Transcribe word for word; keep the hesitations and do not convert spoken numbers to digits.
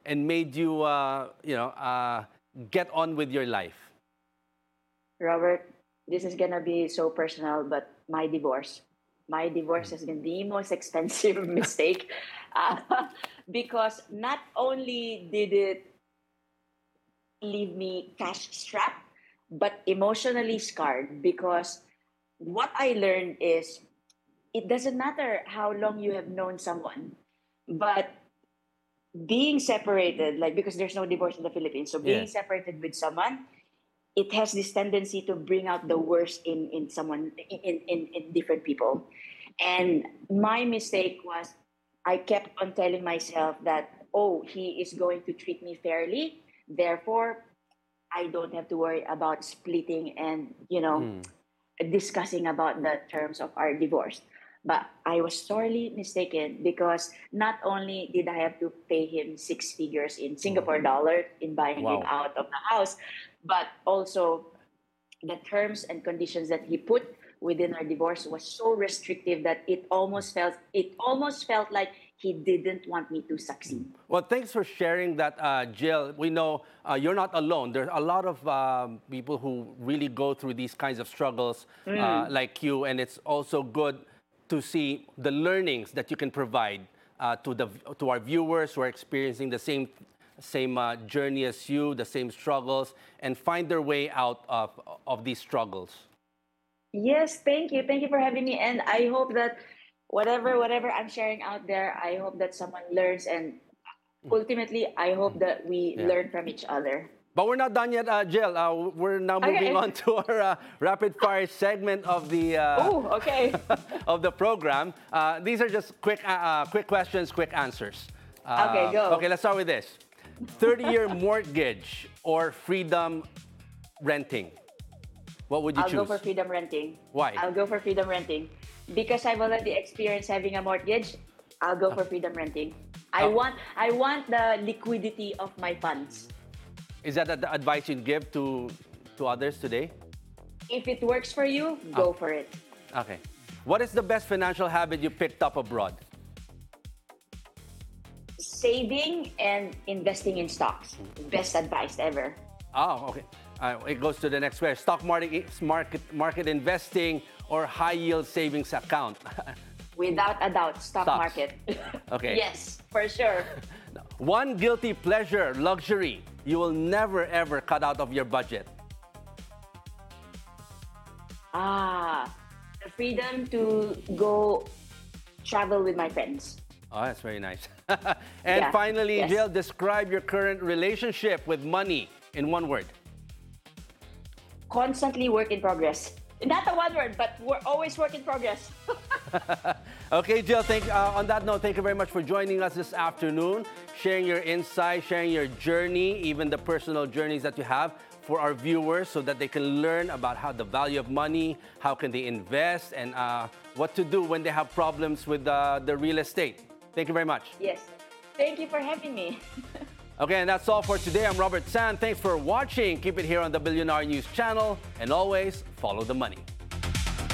and made you, uh, you know, uh, get on with your life? Robert, this is gonna be so personal, but my divorce. My divorce has been the most expensive mistake uh, because not only did it leave me cash strapped, but emotionally scarred because what I learned is it doesn't matter how long you have known someone, but being separated, like because there's no divorce in the Philippines, so being Yes. separated with someone, it has this tendency to bring out the worst in in someone in in, in different people. And my mistake was I kept on telling myself that, oh, he is going to treat me fairly, therefore I don't have to worry about splitting and, you know, Mm. discussing about the terms of our divorce. But I was sorely mistaken because not only did I have to pay him six figures in Singapore dollar in buying him Wow. out of the house, but also the terms and conditions that he put within our divorce was so restrictive that it almost felt it almost felt like he didn't want me to succeed. Well, thanks for sharing that, uh, Jill. We know uh, you're not alone. There's a lot of um, people who really go through these kinds of struggles uh, like you, and it's also good to see the learnings that you can provide uh, to the to our viewers who are experiencing the same same uh, journey as you, the same struggles, and find their way out of of these struggles. Yes, thank you. Thank you for having me. And I hope that whatever whatever I'm sharing out there, I hope that someone learns and ultimately I hope that we Yeah. learn from each other. But we're not done yet, uh, Jill. Uh, we're now moving Okay. on to our uh, rapid fire segment of the uh, Oh, okay. of the program. Uh, these are just quick, uh, uh, quick questions, quick answers. Okay, Uh, go. Okay, let's start with this: thirty-year mortgage or freedom renting? What would you I'll choose? go for freedom renting. Why? I'll go for freedom renting. Because I've already experienced having a mortgage, I'll go for freedom renting. I Oh. want I want the liquidity of my funds. Is that the advice you'd give to to others today? If it works for you, go for it. Okay. What is the best financial habit you picked up abroad? Saving and investing in stocks. Best advice ever. Oh, okay. Uh, it goes to the next question. Stock market, market, market investing or high yield savings account? Without a doubt, stock Stocks. market. Okay. Yes, for sure. One guilty pleasure, luxury, you will never ever cut out of your budget. Ah, the freedom to go travel with my friends. Oh, that's very nice. And Yeah, finally, yes. Jill, describe your current relationship with money in one word. Constantly work in progress. Not a one word, but we're always work in progress. Okay, Jill, thank, uh, on that note, thank you very much for joining us this afternoon, sharing your insight, sharing your journey, even the personal journeys that you have for our viewers so that they can learn about how the value of money, how can they invest, and uh, what to do when they have problems with uh, the real estate. Thank you very much. Yes. Thank you for having me. Okay, and that's all for today. I'm Robert San. Thanks for watching. Keep it here on the Billionaire News channel. And always follow the money.